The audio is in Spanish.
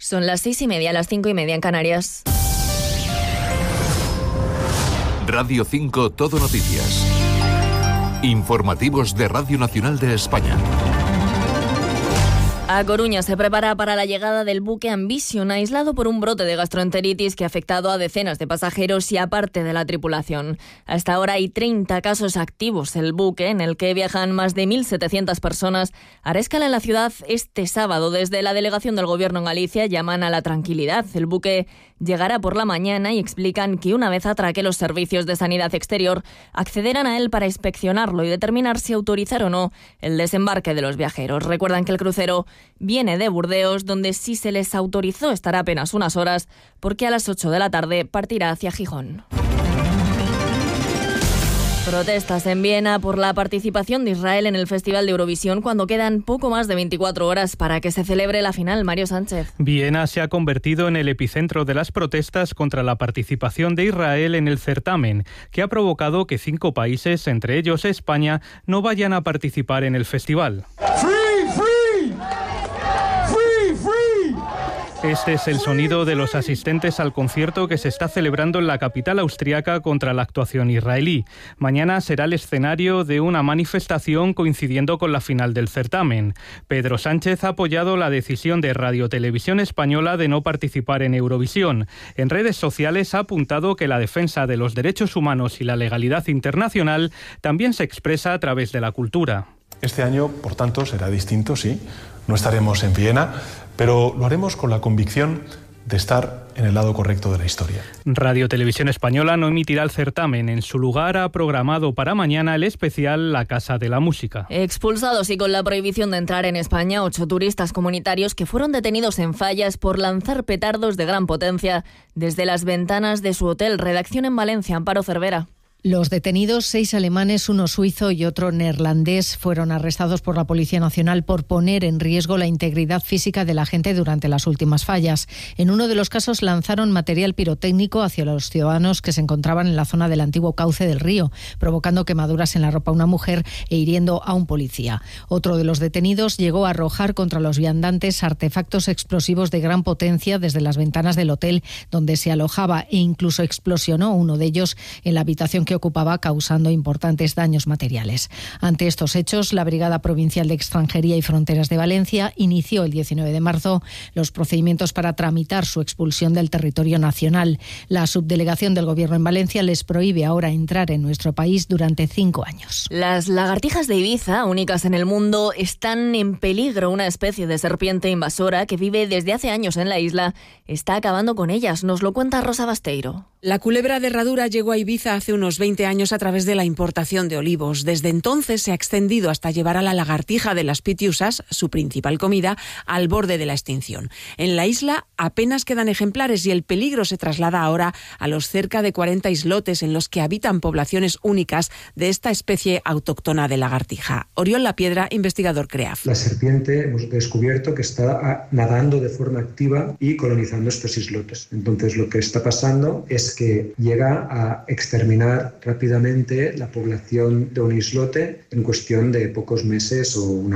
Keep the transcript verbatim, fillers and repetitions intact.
Son las seis y media, las cinco y media en Canarias. Radio cinco Todo Noticias. Informativos de Radio Nacional de España. A Coruña se prepara para la llegada del buque Ambition, aislado por un brote de gastroenteritis que ha afectado a decenas de pasajeros y a parte de la tripulación. Hasta ahora hay treinta casos activos. El buque, en el que viajan más de mil setecientas personas, hará escala en la ciudad este sábado. Desde la delegación del Gobierno en Galicia llaman a la tranquilidad. El buque llegará por la mañana y explican que una vez atraque, los servicios de sanidad exterior accederán a él para inspeccionarlo y determinar si autorizar o no el desembarque de los viajeros. Recuerdan que el crucero viene de Burdeos, donde sí se les autorizó estar apenas unas horas, porque a las ocho de la tarde partirá hacia Gijón. Protestas en Viena por la participación de Israel en el Festival de Eurovisión cuando quedan poco más de veinticuatro horas para que se celebre la final. Mario Sánchez. Viena se ha convertido en el epicentro de las protestas contra la participación de Israel en el certamen, que ha provocado que cinco países, entre ellos España, no vayan a participar en el festival. ¡Free, free! Este es el sonido de los asistentes al concierto que se está celebrando en la capital austriaca contra la actuación israelí. Mañana será el escenario de una manifestación coincidiendo con la final del certamen. Pedro Sánchez ha apoyado la decisión de Radio Televisión Española de no participar en Eurovisión. En redes sociales ha apuntado que la defensa de los derechos humanos y la legalidad internacional también se expresa a través de la cultura. Este año, por tanto, será distinto, sí. No estaremos en Viena, pero lo haremos con la convicción de estar en el lado correcto de la historia. Radio Televisión Española no emitirá el certamen. En su lugar ha programado para mañana el especial La Casa de la Música. Expulsados y con la prohibición de entrar en España, ocho turistas comunitarios que fueron detenidos en Fallas por lanzar petardos de gran potencia desde las ventanas de su hotel. Redacción en Valencia, Amparo Cervera. Los detenidos, seis alemanes, uno suizo y otro neerlandés, fueron arrestados por la Policía Nacional por poner en riesgo la integridad física de la gente durante las últimas fallas. En uno de los casos lanzaron material pirotécnico hacia los ciudadanos que se encontraban en la zona del antiguo cauce del río, provocando quemaduras en la ropa a una mujer e hiriendo a un policía. Otro de los detenidos llegó a arrojar contra los viandantes artefactos explosivos de gran potencia desde las ventanas del hotel donde se alojaba e incluso explosionó uno de ellos en la habitación que que ocupaba, causando importantes daños materiales. Ante estos hechos, la Brigada Provincial de Extranjería y Fronteras de Valencia inició el diecinueve de marzo los procedimientos para tramitar su expulsión del territorio nacional. La subdelegación del Gobierno en Valencia les prohíbe ahora entrar en nuestro país durante cinco años. Las lagartijas de Ibiza, únicas en el mundo, están en peligro. Una especie de serpiente invasora que vive desde hace años en la isla está acabando con ellas. Nos lo cuenta Rosa Basteiro. La culebra de herradura llegó a Ibiza hace unos veinte años a través de la importación de olivos. Desde entonces se ha extendido hasta llevar a la lagartija de las pitiusas, su principal comida, al borde de la extinción. En la isla apenas quedan ejemplares y el peligro se traslada ahora a los cerca de cuarenta islotes en los que habitan poblaciones únicas de esta especie autóctona de lagartija. Oriol Lapiedra, investigador CREAF. La serpiente hemos descubierto que está nadando de forma activa y colonizando estos islotes. Entonces lo que está pasando es que llega a exterminar rápidamente la población de un islote en cuestión de pocos meses o una